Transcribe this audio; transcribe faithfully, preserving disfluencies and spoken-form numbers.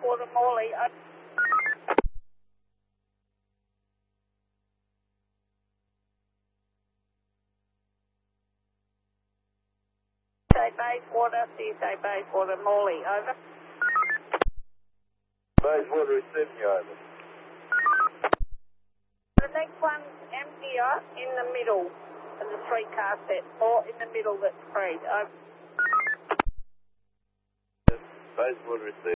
Bayswater Morley. Say Bayswater, C S A Bayswater Morley, over. Bayswater receiving you, over. The next one's emptier in the middle of the three car set, or in the middle that's free, over. Bayswater receiving.